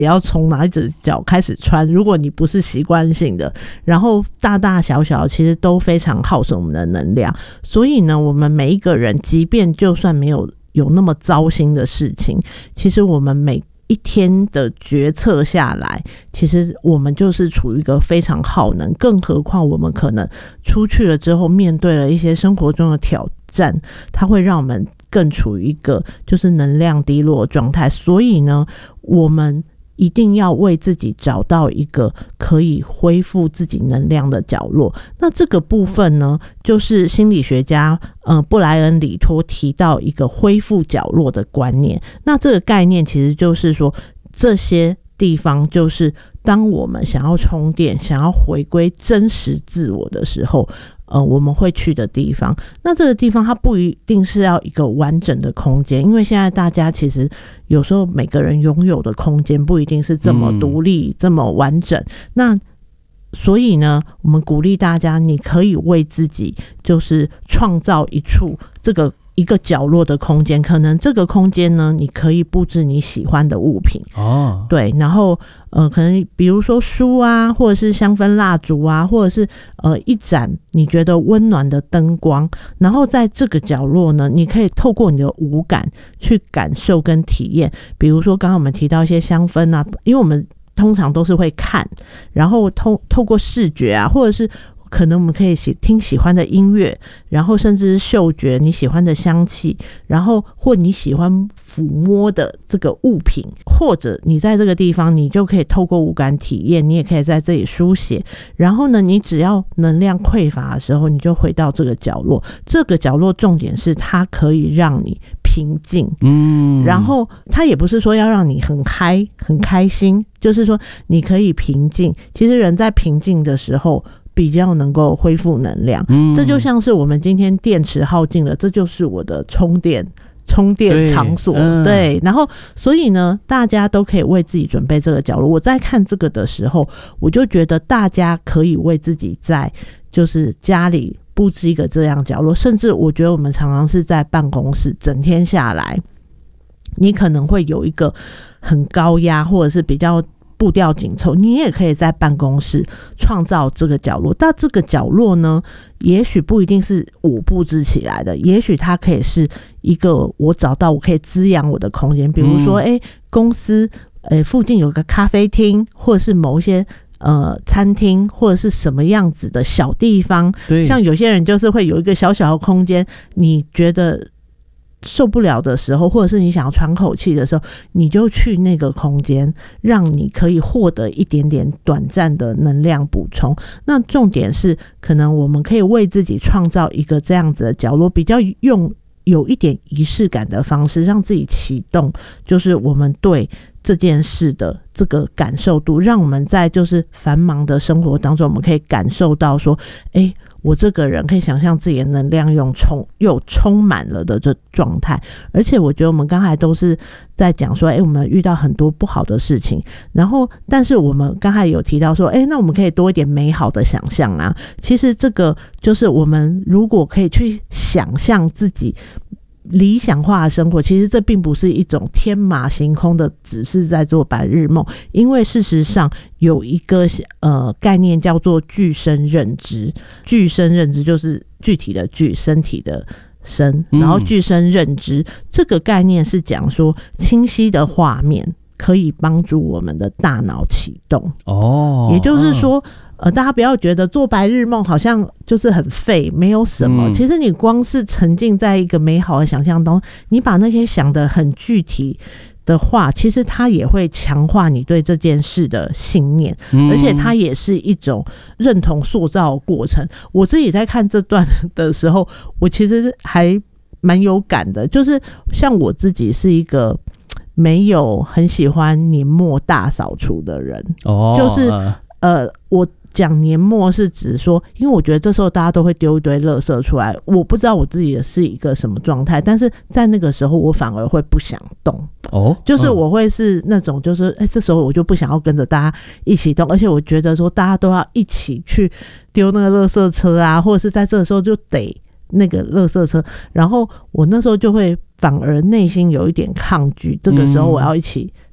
也要从哪一只脚开始穿，如果你不是习惯性的，然后大大小小其实都非常耗损我们的能量。所以呢，我们每一个人即便就算没有那么糟心的事情，其实我们每一天的决策下来，其实我们就是处于一个非常耗能，更何况我们可能出去了之后面对了一些生活中的挑战，它会让我们更处于一个就是能量低落的状态。所以呢，我们一定要为自己找到一个可以恢复自己能量的角落。那这个部分呢，就是心理学家布莱恩·里托提到一个恢复角落的观念。那这个概念其实就是说，这些地方就是当我们想要充电、想要回归真实自我的时候，我们会去的地方。那这个地方它不一定是要一个完整的空间，因为现在大家其实有时候每个人拥有的空间不一定是这么独立、这么完整。那所以呢，我们鼓励大家，你可以为自己就是创造一处一个角落的空间，可能这个空间呢，你可以布置你喜欢的物品对，然后可能比如说书啊，或者是香氛蜡烛啊，或者是一盏你觉得温暖的灯光，然后在这个角落呢，你可以透过你的五感去感受跟体验。比如说刚刚我们提到一些香氛啊，因为我们通常都是会看，然后透过视觉啊，或者是可能我们可以听喜欢的音乐，然后甚至是嗅觉你喜欢的香气，然后或你喜欢抚摸的这个物品，或者你在这个地方你就可以透过五感体验，你也可以在这里书写。然后呢，你只要能量匮乏的时候，你就回到这个角落。这个角落重点是它可以让你平静，然后它也不是说要让你很嗨很开心，就是说你可以平静。其实人在平静的时候比较能够恢复能量，这就像是我们今天电池耗尽了，这就是我的充电场所，对，然后所以呢，大家都可以为自己准备这个角落。我在看这个的时候，我就觉得大家可以为自己在就是家里布置一个这样角落，甚至我觉得我们常常是在办公室整天下来，你可能会有一个很高压或者是比较步调紧凑，你也可以在办公室创造这个角落。但这个角落呢，也许不一定是我布置起来的，也许它可以是一个我找到我可以滋养我的空间。比如说公司附近有个咖啡厅，或者是某一些餐厅，或者是什么样子的小地方。像有些人就是会有一个小小的空间，你觉得受不了的时候，或者是你想要喘口气的时候，你就去那个空间，让你可以获得一点点短暂的能量补充。那重点是可能我们可以为自己创造一个这样子的角落，比较有一点仪式感的方式，让自己启动就是我们对这件事的这个感受度，让我们在就是繁忙的生活当中，我们可以感受到说我这个人可以想象自己的能量又充满了的这状态。而且我觉得我们刚才都是在讲说我们遇到很多不好的事情，然后但是我们刚才有提到说那我们可以多一点美好的想象啊。其实这个就是我们如果可以去想象自己理想化的生活，其实这并不是一种天马行空的只是在做白日梦，因为事实上有一个概念叫做具身认知。具身认知就是具体的具，身体的身，然后具身认知这个概念是讲说清晰的画面可以帮助我们的大脑启动也就是说大家不要觉得做白日梦好像就是很废，没有什么其实你光是沉浸在一个美好的想象中，你把那些想得很具体的话，其实它也会强化你对这件事的信念，而且它也是一种认同塑造的过程。我自己在看这段的时候，我其实还蛮有感的，就是像我自己是一个没有很喜欢年末大扫除的人就是我讲年末是指说，因为我觉得这时候大家都会丢一堆垃圾出来，我不知道我自己是一个什么状态，但是在那个时候我反而会不想动就是我会是那种就是这时候我就不想要跟着大家一起动，而且我觉得说大家都要一起去丢那个垃圾车啊，或者是在这个时候就得那个垃圾车，然后我那时候就会反而内心有一点抗拒，这个时候我要一起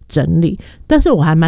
整理。但是我还蛮